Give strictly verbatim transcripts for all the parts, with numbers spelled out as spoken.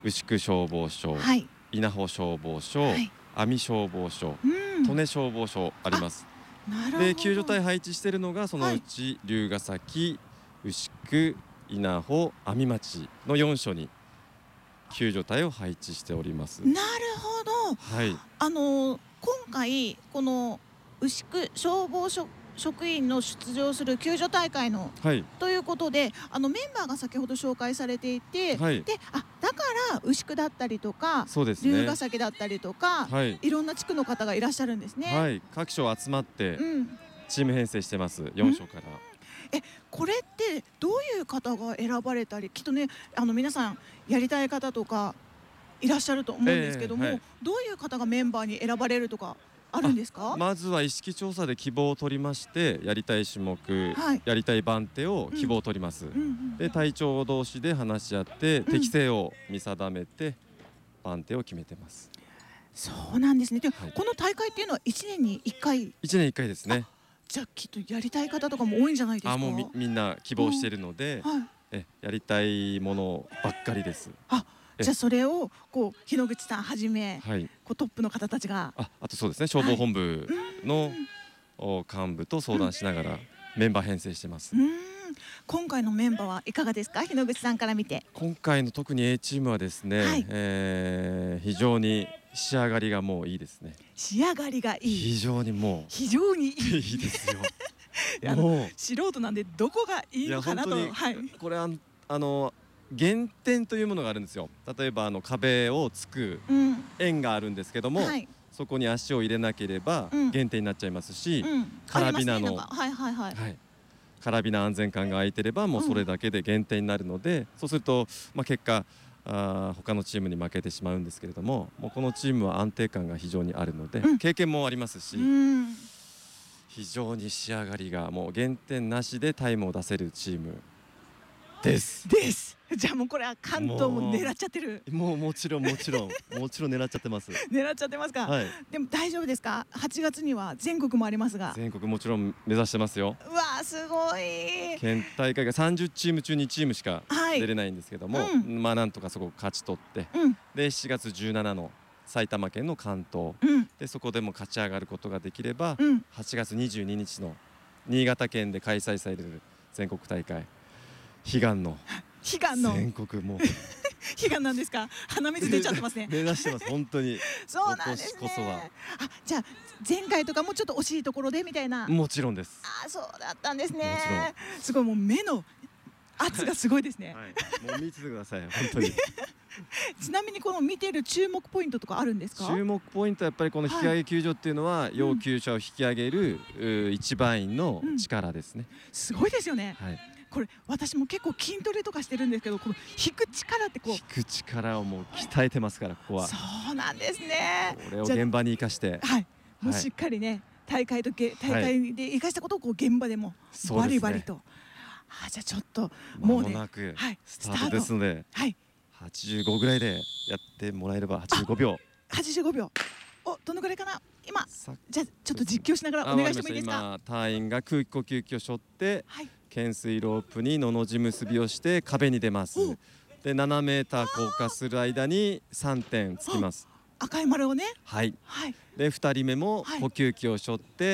牛久消防署、 はい、 稲穂消防署、 はい、 阿見消防署、 うん、 利根消防署あります。 なるほど。 で救助隊配置しているのがそのうち龍ケ崎、牛久、稲穂、阿見町のよん署に救助隊を配置しております。 なるほど。 はい、 あの今回この牛久消防署職員の出場する救助大会の、 はい、 ということで、あのメンバーが先ほど紹介されていて、 はい、 であだから牛久だったりとかそうですね。 龍ケ崎だったりとか、 はい、 いろんな地区の方がいらっしゃるんですね。 はい、各所集まってうんチーム編成してます。よん署から。 えこれってどういう方が選ばれたり、きっとねあの皆さんやりたい方とかいらっしゃると思うんですけども、 えーはい、 どういう方がメンバーに選ばれるとかあるんですか？ まずは意識調査で希望を取りまして、やりたい種目、 はい、 やりたい番手を希望を取ります。 うんうん、 で隊長同士で話し合って、 ん適性を見定めて番手を決めてます。 そうなんですね。で、 はい、 この大会っていうのはいちねんにいっかい。 いちねんいっかいですね。 じゃあきっとやりたい方とかも多いんじゃないですか？ あもう み, みんな希望しているので、 はい、 えやりたいものばっかりです。 あじゃあそれをこう日野口さんはじめ、 はい、 こうトップの方たちがあ, あとそうですね、消防本部の、はい、幹部と相談しながらメンバー編成してます。 うん、今回のメンバーはいかがですか？日野口さんから見て。 今回の特に A チームはですね、 はい、 えー、非常に仕上がりがもういいですね。 仕上がりがいい。 非常にもう非常にいいいいですよ。 あのもう素人なんでどこがいいのかなと。 いや本当にはい、 これあのあの減点というものがあるんですよ。例えばあの壁をつくうん、 円があるんですけども、 はい、 そこに足を入れなければうん減点になっちゃいますし、 うん、 カラビナの、 ありますね、なんかはいはいはい、 はい、カラビナ安全管が開いてればもうそれだけで減点になるので、うん、そうすると、まあ、結果あ他のチームに負けてしまうんですけれども、もうこのチームは安定感が非常にあるので、うん、経験もありますし、うん、非常に仕上がりがもう減点なしでタイムを出せるチームですですじゃあもうこれは関東も狙っちゃってる。 もうもちろんもちろんもちろん狙っちゃってます狙っちゃってますか、 はい、 でも大丈夫ですか？はちがつには全国もありますが。 全国もちろん目指してますよ。 うわーすごい。 県大会がさんじゅうチーム中にチームしか出れないんですけども、はい、うん、まあなんとかそこを勝ち取って、うん、でしちがつじゅうしちにちの埼玉県の関東、うん、でそこでも勝ち上がることができれば、うん、はちがつにじゅうににちの新潟県で開催される全国大会、悲願の悲願の全国も悲願なんですか？鼻水出ちゃってますね。 目指してます本当に。 そうなんですね。 今年こそは。 あじゃあ前回とかもちょっと惜しいところでみたいな。 もちろんです。 あそうだったんですね。すごいもう目の圧がすごいですね。 はい、もう見ててください本当に。 ちなみにこの見てる注目ポイントとかあるんですか？ 注目ポイントはやっぱりこの引き上げ救助っていうのは、はい、要救者を引き上げる、うん、一番員の力ですね、 うん、すごいですよね。 はい、 これ私も結構筋トレとかしてるんですけど、この引く力ってこう引く力をもう鍛えてますから、ここは。 そうなんですね。 これを現場に生かして、 はい、もうしっかりね大会と大会で生かしたことをこう現場でもバリバリと、はい、あじゃあちょっともうね間もなくスタはい、 ートですので、はい、はちじゅうごぐらいでやってもらえれば。はちじゅうごびょうはちじゅうごびょう、おどのぐらいかな今。じゃあちょっと実況しながらお願いしてもいいですか？ 今隊員が空気呼吸器を背負って、はい、懸垂ロープにのの字結びをして壁に出ます。でななメーター降下する間にさんてんつきます。 赤い丸をね、 はい、はい、でふたりめも呼吸器を背負って、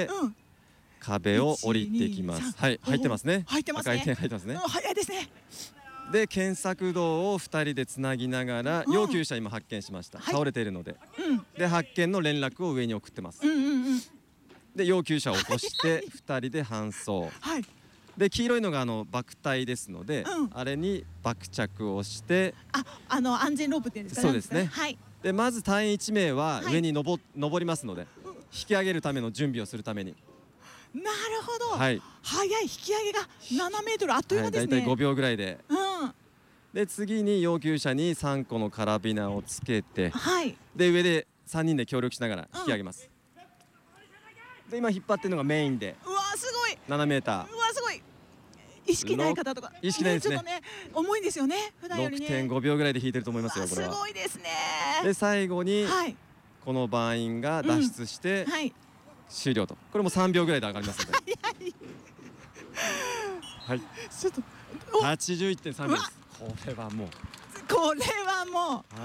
はい、うん、壁を降りていきます。はい、入ってますね。 入ってますね。 赤い点入ってますね。 早いですね。 で検索道をふたりでつなぎながら、うん、要救者今発見しました、はい、倒れているので、うん、で発見の連絡を上に送ってます、うんうんうん、で要救者を起こしてふたりで搬送、はい、で黄色いのがあの爆体ですので、うん、あれに爆着をして、 あ、あの安全ロープっていうんですかね。 そうですね、 はい、 でまず隊員いちめいは上に登、登りますので、引き上げるための準備をするために。 なるほど、 はい、 早い、引き上げがななメートルあっという間ですね。 だいたいごびょうぐらいで、 うん、で次に要救者にさんこのカラビナをつけて、 はい、 で上でさんにんで協力しながら引き上げます、うん、で今引っ張ってるのがメインで、 うわすごいななメーター、 うわすごい、意識ない方とか意識ないですね、 ちょっとね重いんですよね普段よりね。 ろくてんごびょうぐらいで引いてると思いますよこれは。 すごいですね。 で最後に、 はい、 この番員が脱出して、うん、はい、終了と。これもさんびょうぐらいで上がりますのではい、ちょっと はちじゅういってんさんびょうです。これはもうこれはもう